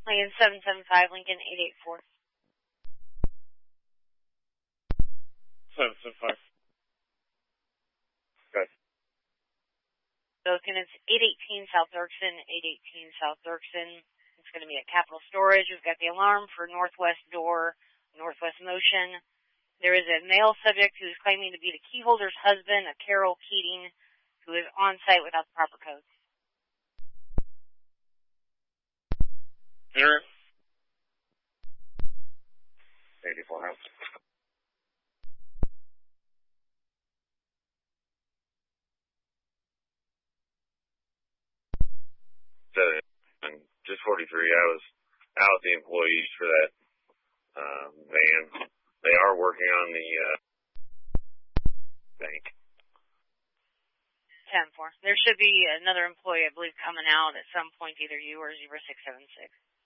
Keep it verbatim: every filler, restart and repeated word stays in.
Lincoln seven seven five, Lincoln eight eight four. seven seven five. Okay. Lincoln, it's eight eighteen South Dirksen, eight eighteen South Dirksen. It's going to be at Capital Storage. We've got the alarm for northwest door, northwest motion. There is a male subject who is claiming to be the key holder's husband, a Carol Keating, who is on site without the proper codes. Enter. eighty-four house. So, just forty-three, I was out with the employees for that uh, van. They are working on the uh, bank. ten four. There should be another employee, I believe, coming out at some point, either you or zero six seven six.